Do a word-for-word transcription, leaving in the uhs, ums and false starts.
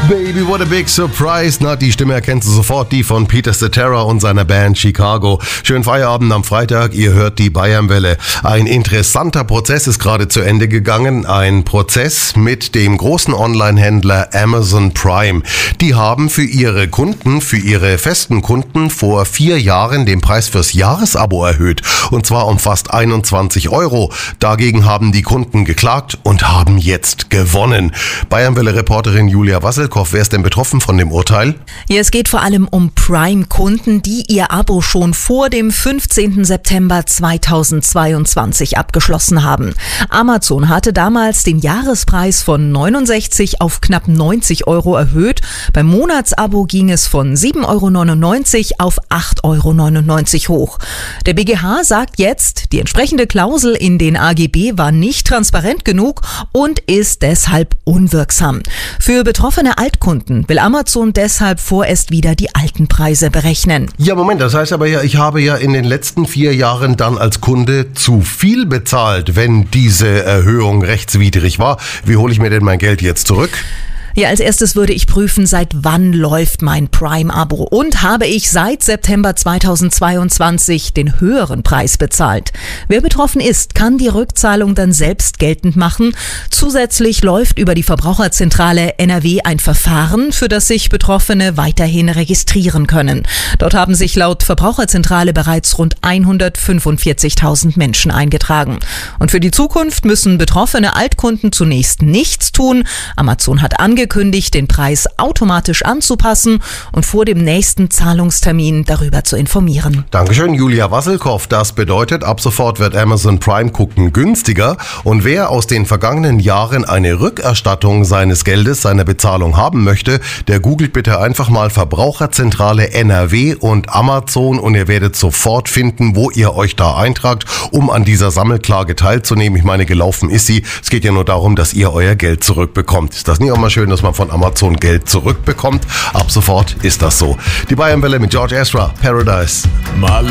Baby, what a big surprise. Na, die Stimme erkennst du sofort, die von Peter Cetera und seiner Band Chicago. Schönen Feierabend am Freitag, ihr hört die Bayernwelle. Ein interessanter Prozess ist gerade zu Ende gegangen. Ein Prozess mit dem großen Online-Händler Amazon Prime. Die haben für ihre Kunden, für ihre festen Kunden vor vier Jahren den Preis fürs Jahresabo erhöht. Und zwar um fast einundzwanzig Euro. Dagegen haben die Kunden geklagt und haben jetzt gewonnen. Bayernwelle-Reporterin Julia Wasselkow, wer ist denn betroffen von dem Urteil? Ja, es geht vor allem um Prime-Kunden, die ihr Abo schon vor dem fünfzehnten September zweitausendzweiundzwanzig abgeschlossen haben. Amazon hatte damals den Jahrespreis von neunundsechzig auf knapp neunzig Euro erhöht. Beim Monatsabo ging es von sieben Euro neunundneunzig auf acht Euro neunundneunzig hoch. Der B G H sagt jetzt, die entsprechende Klausel in den A G B war nicht transparent genug und ist deshalb unwirksam. Für betroffene Altkunden will Amazon deshalb vorerst wieder die alten Preise berechnen. Ja, Moment, das heißt aber ja, ich habe ja in den letzten vier Jahren dann als Kunde zu viel bezahlt, wenn diese Erhöhung rechtswidrig war. Wie hole ich mir denn mein Geld jetzt zurück? Ja, als erstes würde ich prüfen, seit wann läuft mein Prime-Abo und habe ich seit September zweitausendzweiundzwanzig den höheren Preis bezahlt. Wer betroffen ist, kann die Rückzahlung dann selbst geltend machen. Zusätzlich läuft über die Verbraucherzentrale N R W ein Verfahren, für das sich Betroffene weiterhin registrieren können. Dort haben sich laut Verbraucherzentrale bereits rund hundertfünfundvierzigtausend Menschen eingetragen. Und für die Zukunft müssen betroffene Altkunden zunächst nichts tun. Amazon hat angekündigt, angekündigt, den Preis automatisch anzupassen und vor dem nächsten Zahlungstermin darüber zu informieren. Dankeschön, Julia Wasselkow. Das bedeutet, ab sofort wird Amazon Prime gucken günstiger und wer aus den vergangenen Jahren eine Rückerstattung seines Geldes, seiner Bezahlung haben möchte, der googelt bitte einfach mal Verbraucherzentrale N R W und Amazon und ihr werdet sofort finden, wo ihr euch da eintragt, um an dieser Sammelklage teilzunehmen. Ich meine, gelaufen ist sie. Es geht ja nur darum, dass ihr euer Geld zurückbekommt. Ist das nicht auch mal schön, dass man von Amazon Geld zurückbekommt? Ab sofort ist das so. Die Bayernwelle mit George Ezra, Paradise. Mal